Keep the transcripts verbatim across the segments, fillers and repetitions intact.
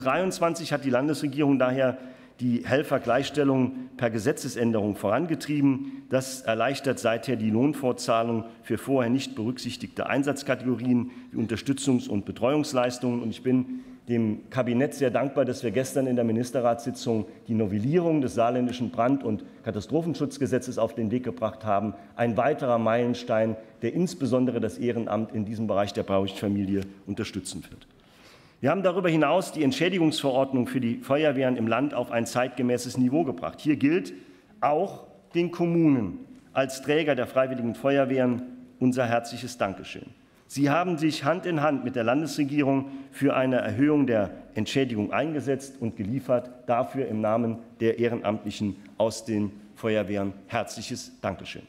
zweitausenddreiundzwanzig hat die Landesregierung daher die Helfergleichstellung per Gesetzesänderung vorangetrieben. Das erleichtert seither die Lohnfortzahlung für vorher nicht berücksichtigte Einsatzkategorien wie Unterstützungs- und Betreuungsleistungen. Und ich bin dem Kabinett sehr dankbar, dass wir gestern in der Ministerratssitzung die Novellierung des saarländischen Brand- und Katastrophenschutzgesetzes auf den Weg gebracht haben. Ein weiterer Meilenstein, der insbesondere das Ehrenamt in diesem Bereich der Blaulichtfamilie unterstützen wird. Wir haben darüber hinaus die Entschädigungsverordnung für die Feuerwehren im Land auf ein zeitgemäßes Niveau gebracht. Hier gilt auch den Kommunen als Träger der Freiwilligen Feuerwehren unser herzliches Dankeschön. Sie haben sich Hand in Hand mit der Landesregierung für eine Erhöhung der Entschädigung eingesetzt und geliefert. Dafür im Namen der Ehrenamtlichen aus den Feuerwehren herzliches Dankeschön.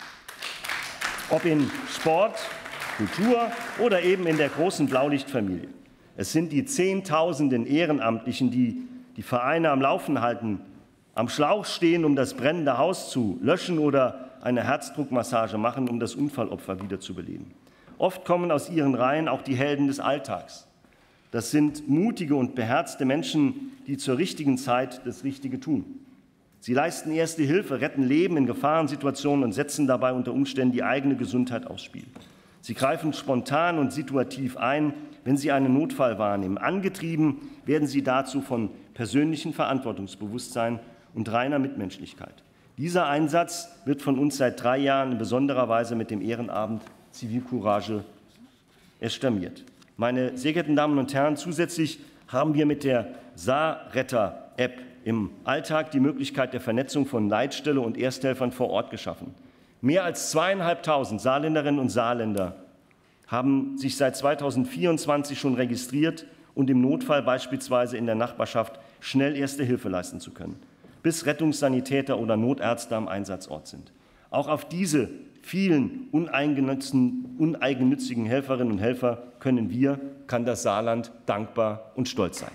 Ob in Sport, Kultur oder eben in der großen Blaulichtfamilie. Es sind die Zehntausenden Ehrenamtlichen, die die Vereine am Laufen halten, am Schlauch stehen, um das brennende Haus zu löschen oder eine Herzdruckmassage machen, um das Unfallopfer wiederzubeleben. Oft kommen aus ihren Reihen auch die Helden des Alltags. Das sind mutige und beherzte Menschen, die zur richtigen Zeit das Richtige tun. Sie leisten erste Hilfe, retten Leben in Gefahrensituationen und setzen dabei unter Umständen die eigene Gesundheit aufs Spiel. Sie greifen spontan und situativ ein, wenn sie einen Notfall wahrnehmen. Angetrieben werden sie dazu von persönlichem Verantwortungsbewusstsein und reiner Mitmenschlichkeit. Dieser Einsatz wird von uns seit drei Jahren in besonderer Weise mit dem Ehrenabend Zivilcourage erstürmiert. Meine sehr geehrten Damen und Herren, zusätzlich haben wir mit der Saarretter-App im Alltag die Möglichkeit der Vernetzung von Leitstelle und Ersthelfern vor Ort geschaffen. Mehr als zweieinhalbtausend Saarländerinnen und Saarländer haben sich seit zweitausendvierundzwanzig schon registriert und im Notfall beispielsweise in der Nachbarschaft schnell erste Hilfe leisten zu können, bis Rettungssanitäter oder Notärzte am Einsatzort sind. Auch auf diese vielen uneigennützigen Helferinnen und Helfer können wir, kann das Saarland dankbar und stolz sein.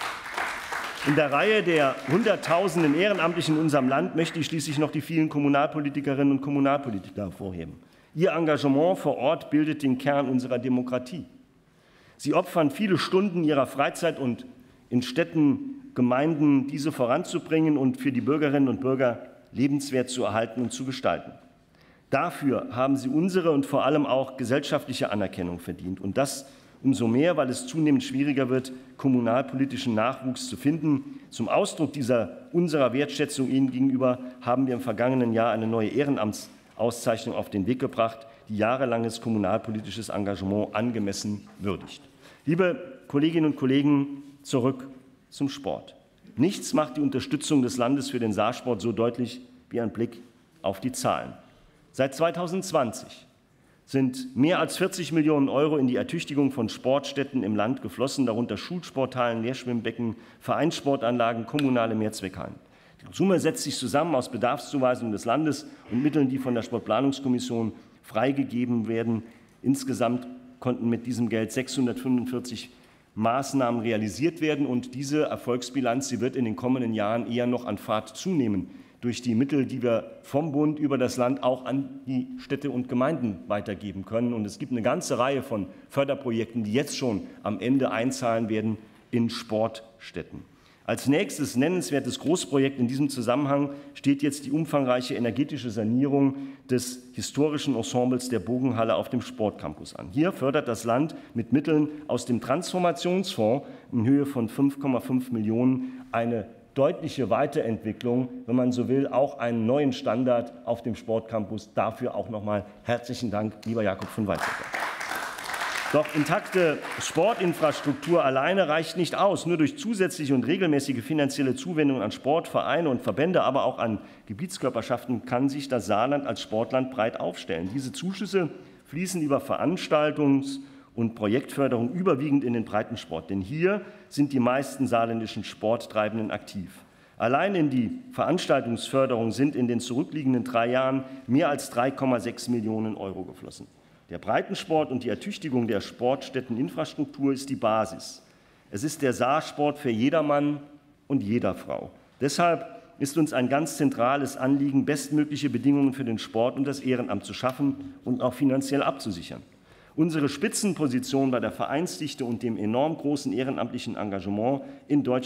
In der Reihe der Hunderttausenden Ehrenamtlichen in unserem Land möchte ich schließlich noch die vielen Kommunalpolitikerinnen und Kommunalpolitiker hervorheben. Ihr Engagement vor Ort bildet den Kern unserer Demokratie. Sie opfern viele Stunden ihrer Freizeit und in Städten, Gemeinden, diese voranzubringen und für die Bürgerinnen und Bürger lebenswert zu erhalten und zu gestalten. Dafür haben sie unsere und vor allem auch gesellschaftliche Anerkennung verdient. Und das umso mehr, weil es zunehmend schwieriger wird, kommunalpolitischen Nachwuchs zu finden. Zum Ausdruck dieser unserer Wertschätzung Ihnen gegenüber haben wir im vergangenen Jahr eine neue Ehrenamtsauszeichnung auf den Weg gebracht, die jahrelanges kommunalpolitisches Engagement angemessen würdigt. Liebe Kolleginnen und Kollegen, zurück zum Sport. Nichts macht die Unterstützung des Landes für den Saarsport so deutlich wie ein Blick auf die Zahlen. Seit zweitausendzwanzig sind mehr als vierzig Millionen Euro in die Ertüchtigung von Sportstätten im Land geflossen, darunter Schulsporthallen, Lehrschwimmbecken, Vereinssportanlagen, kommunale Mehrzweckhallen. Die Summe setzt sich zusammen aus Bedarfszuweisungen des Landes und Mitteln, die von der Sportplanungskommission freigegeben werden. Insgesamt konnten mit diesem Geld sechshundertfünfundvierzig Maßnahmen realisiert werden. Und diese Erfolgsbilanz, sie wird in den kommenden Jahren eher noch an Fahrt zunehmen durch die Mittel, die wir vom Bund über das Land auch an die Städte und Gemeinden weitergeben können. Und es gibt eine ganze Reihe von Förderprojekten, die jetzt schon am Ende einzahlen werden in Sportstätten. Als nächstes nennenswertes Großprojekt in diesem Zusammenhang steht jetzt die umfangreiche energetische Sanierung des historischen Ensembles der Bogenhalle auf dem Sportcampus an. Hier fördert das Land mit Mitteln aus dem Transformationsfonds in Höhe von fünf Komma fünf Millionen eine deutliche Weiterentwicklung, wenn man so will, auch einen neuen Standard auf dem Sportcampus. Dafür auch noch mal herzlichen Dank, lieber Jakob von Weizsäcker. Doch intakte Sportinfrastruktur alleine reicht nicht aus. Nur durch zusätzliche und regelmäßige finanzielle Zuwendungen an Sportvereine und Verbände, aber auch an Gebietskörperschaften kann sich das Saarland als Sportland breit aufstellen. Diese Zuschüsse fließen über Veranstaltungs- und Projektförderung überwiegend in den Breitensport. Denn hier sind die meisten saarländischen Sporttreibenden aktiv. Allein in die Veranstaltungsförderung sind in den zurückliegenden drei Jahren mehr als drei Komma sechs Millionen Euro geflossen. Der Breitensport und die Ertüchtigung der Sportstätteninfrastruktur ist die Basis. Es ist der Saarsport für jedermann und jeder Frau. Deshalb ist uns ein ganz zentrales Anliegen, bestmögliche Bedingungen für den Sport und das Ehrenamt zu schaffen und auch finanziell abzusichern. Unsere Spitzenposition bei der Vereinsdichte und dem enorm großen ehrenamtlichen Engagement in Deutschland